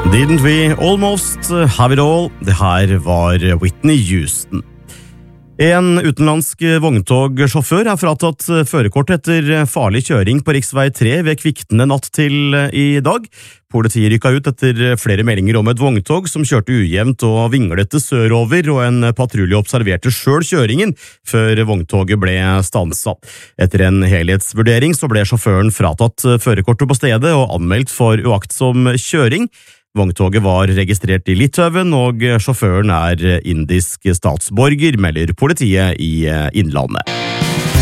Didn't we almost have it all? Det her var Whitney Houston. En utenlandsk vogntogsjåfør er fratatt førerkort etter farlig kjøring på riksvei 3 ved Kviktene natt til i dag. Politiet rykket ut etter flere meldinger om et vogntog som kjørte ujevnt og vinglete sørover, og en patrulje observerte selv kjøringen før vogntoget ble stanset. Etter en helhetsvurdering så ble sjåføren fratatt førerkortet på stedet og anmeldt for uaktsom kjøring. Vogntoget var registrert i Litauen, og sjåføren er indisk statsborger, melder politiet i Innlandet.